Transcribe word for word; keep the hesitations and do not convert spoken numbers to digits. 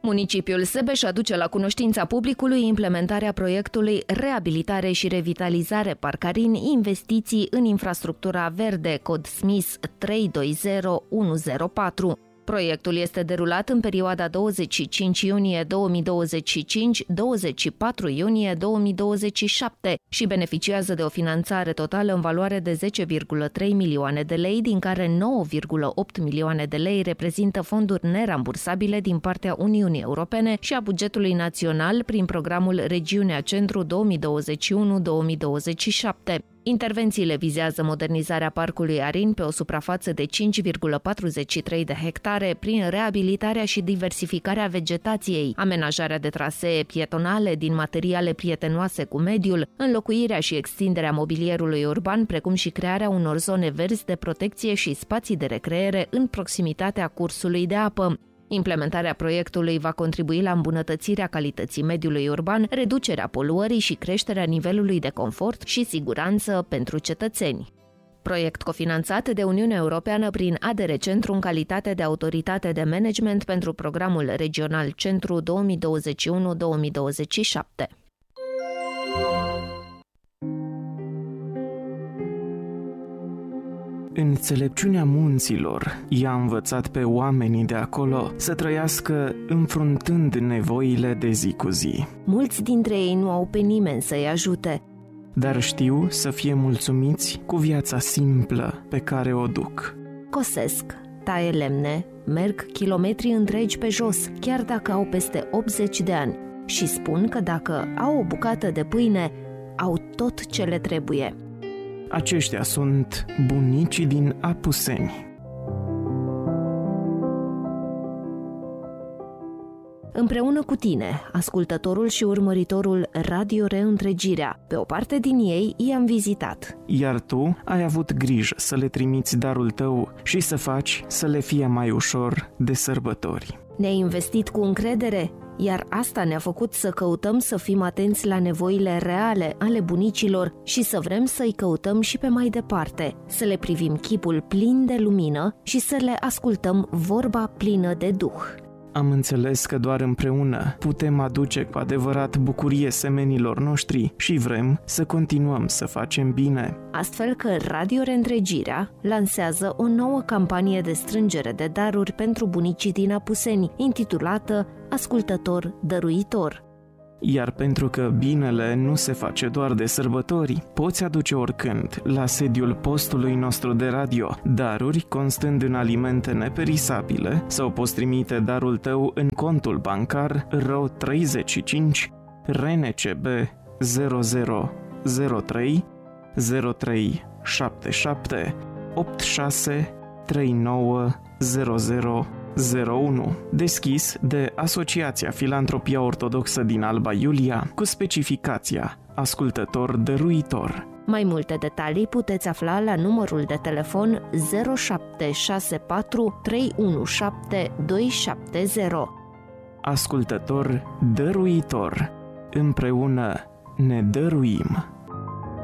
Municipiul Sebeș aduce la cunoștința publicului implementarea proiectului Reabilitare și Revitalizare Parcarin, investiții în infrastructura verde, cod S M I S trei doi zero unu zero patru. Proiectul este derulat în perioada douăzeci și cinci iunie două mii douăzeci și cinci - douăzeci și patru iunie două mii douăzeci și șapte și beneficiază de o finanțare totală în valoare de zece virgulă trei milioane de lei, din care nouă virgulă opt milioane de lei reprezintă fonduri nerambursabile din partea Uniunii Europene și a bugetului național prin programul Regiunea Centru două mii douăzeci și unu - două mii douăzeci și șapte. Intervențiile vizează modernizarea parcului Arin pe o suprafață de cinci virgulă patruzeci și trei de hectare prin reabilitarea și diversificarea vegetației, amenajarea de trasee pietonale din materiale prietenoase cu mediul, înlocuirea și extinderea mobilierului urban, precum și crearea unor zone verzi de protecție și spații de recreere în proximitatea cursului de apă. Implementarea proiectului va contribui la îmbunătățirea calității mediului urban, reducerea poluării și creșterea nivelului de confort și siguranță pentru cetățeni. Proiect cofinanțat de Uniunea Europeană prin A D R Centru în calitate de autoritate de management pentru programul regional Centru două mii douăzeci și unu - două mii douăzeci și șapte. Înțelepciunea munților i-a învățat pe oamenii de acolo să trăiască înfruntând nevoile de zi cu zi. Mulți dintre ei nu au pe nimeni să-i ajute, dar știu să fie mulțumiți cu viața simplă pe care o duc. Cosesc, taie lemne, merg kilometri întregi pe jos, chiar dacă au peste optzeci de ani, și spun că dacă au o bucată de pâine, au tot ce le trebuie. Aceștia sunt bunicii din Apuseni. Împreună cu tine, ascultătorul și urmăritorul Radio Reîntregirea, pe o parte din ei i-am vizitat. Iar tu ai avut grijă să le trimiți darul tău și să faci să le fie mai ușor de sărbători. Ne-ai investit cu încredere, iar asta ne-a făcut să căutăm să fim atenți la nevoile reale ale bunicilor și să vrem să-i căutăm și pe mai departe, să le privim chipul plin de lumină și să le ascultăm vorba plină de duh. Am înțeles că doar împreună putem aduce cu adevărat bucurie semenilor noștri și vrem să continuăm să facem bine. Astfel că Radio Reîntregirea lansează o nouă campanie de strângere de daruri pentru bunicii din Apuseni, intitulată Ascultător Dăruitor. Iar pentru că binele nu se face doar de sărbători, poți aduce oricând la sediul postului nostru de radio daruri constând în alimente neperisabile sau poți trimite darul tău în contul bancar R O treizeci și cinci R N C B zero zero zero trei zero trei șapte șapte opt șase trei nouă zero zero zero unu, deschis de Asociația Filantropia Ortodoxă din Alba Iulia, cu specificația Ascultător Dăruitor. Mai multe detalii puteți afla la numărul de telefon zero șapte șase patru trei unu șapte doi șapte zero. Ascultător Dăruitor. Împreună ne dăruim.